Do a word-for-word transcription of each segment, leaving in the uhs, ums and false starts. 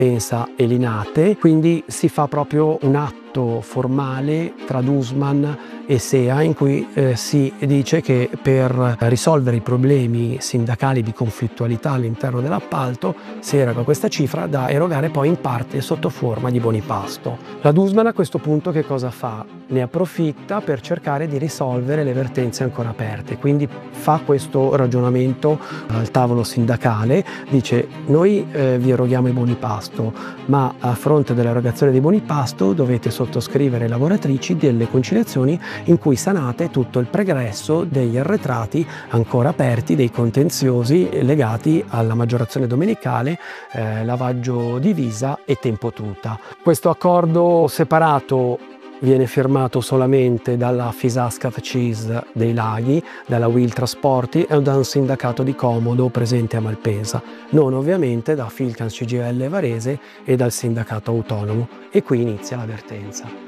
Malpensa e Linate, quindi si fa proprio un atto formale tra Dussmann e S E A in cui eh, si dice che per risolvere i problemi sindacali di conflittualità all'interno dell'appalto si eroga questa cifra da erogare poi in parte sotto forma di buoni pasto. La Dussmann a questo punto che cosa fa? Ne approfitta per cercare di risolvere le vertenze ancora aperte, quindi fa questo ragionamento al tavolo sindacale, dice noi eh, vi eroghiamo i buoni pasto, ma a fronte dell'erogazione dei buoni pasto dovete sottoscrivere ai lavoratrici delle conciliazioni in cui sanate tutto il pregresso degli arretrati ancora aperti, dei contenziosi legati alla maggiorazione domenicale, eh, lavaggio divisa e tempo tuta. Questo accordo separato viene firmato solamente dalla Fisascat C I S dei Laghi, dalla Will Trasporti e da un sindacato di Comodo presente a Malpensa, non ovviamente da Filcans C G I L Varese e dal sindacato autonomo. E qui inizia la vertenza.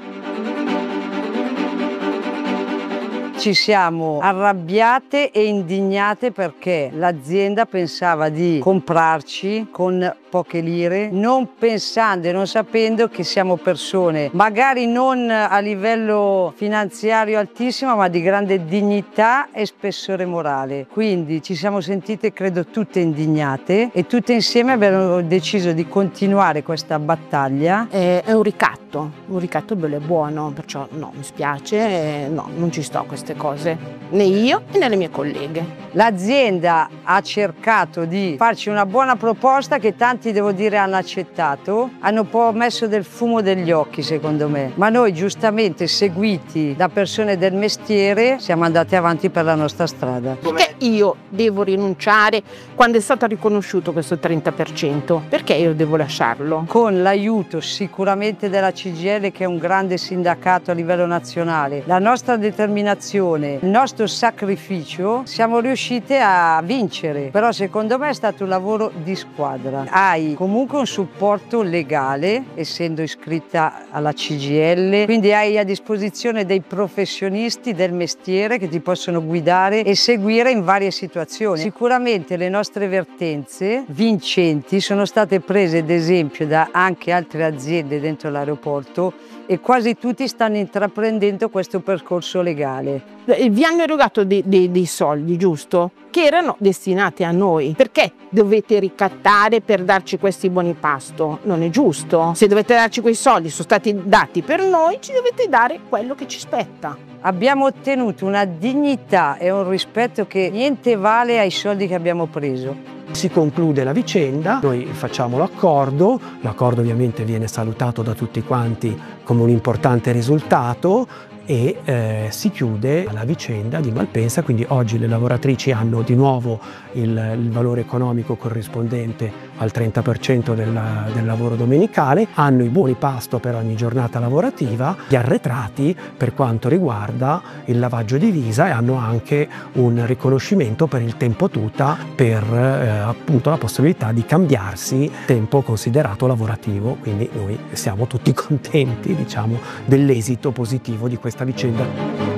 Ci siamo arrabbiate e indignate perché l'azienda pensava di comprarci con poche lire, non pensando e non sapendo che siamo persone magari non a livello finanziario altissimo, ma di grande dignità e spessore morale. Quindi ci siamo sentite, credo, tutte indignate e tutte insieme abbiamo deciso di continuare questa battaglia. È un ricatto, un ricatto bello e buono, perciò no, mi spiace, no, non ci sto a queste cose, né io né le mie colleghe. L'azienda ha cercato di farci una buona proposta che tanti, devo dire, hanno accettato, hanno un po' messo del fumo degli occhi secondo me, ma noi giustamente seguiti da persone del mestiere siamo andati avanti per la nostra strada. Perché io devo rinunciare quando è stato riconosciuto questo trenta per cento? Perché io devo lasciarlo? Con l'aiuto sicuramente della C G I L, che è un grande sindacato a livello nazionale, la nostra determinazione, il nostro sacrificio, siamo riusciti a vincere. Però secondo me è stato un lavoro di squadra. Hai comunque un supporto legale, essendo iscritta alla C G I L, quindi hai a disposizione dei professionisti del mestiere che ti possono guidare e seguire in varie situazioni. Sicuramente le nostre vertenze vincenti sono state prese ad esempio da anche altre aziende dentro l'aeroporto e quasi tutti stanno intraprendendo questo percorso legale. Vi hanno erogato dei, dei, dei soldi, giusto? Che erano destinati a noi. Perché dovete ricattare per darci questi buoni pasto? Non è giusto. Se dovete darci quei soldi, sono stati dati per noi, ci dovete dare quello che ci spetta. Abbiamo ottenuto una dignità e un rispetto che niente vale ai soldi che abbiamo preso. Si conclude la vicenda, noi facciamo l'accordo, l'accordo ovviamente viene salutato da tutti quanti come un importante risultato e eh, si chiude la vicenda di Malpensa, quindi oggi le lavoratrici hanno di nuovo il, il valore economico corrispondente al trenta per cento del, del lavoro domenicale, hanno i buoni pasto per ogni giornata lavorativa, gli arretrati per quanto riguarda il lavaggio divisa e hanno anche un riconoscimento per il tempo tuta per eh, appunto la possibilità di cambiarsi tempo considerato lavorativo, quindi noi siamo tutti contenti, diciamo, dell'esito positivo di questa vicenda.